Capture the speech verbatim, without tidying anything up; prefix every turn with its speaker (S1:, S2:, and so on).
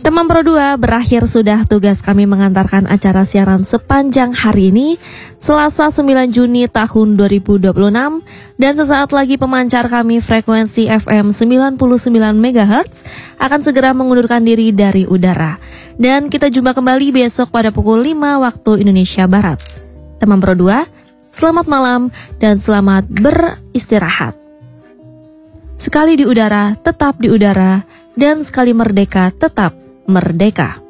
S1: Teman Pro dua, berakhir sudah tugas kami mengantarkan acara siaran sepanjang hari ini, Selasa sembilan Juni tahun dua ribu dua puluh enam, dan sesaat lagi pemancar kami frekuensi F M sembilan puluh sembilan megahertz akan segera mengundurkan diri dari udara. Dan kita jumpa kembali besok pada pukul lima waktu Indonesia Barat. Teman Pro dua, selamat malam dan selamat beristirahat. Sekali di udara, tetap di udara, dan sekali merdeka, tetap merdeka.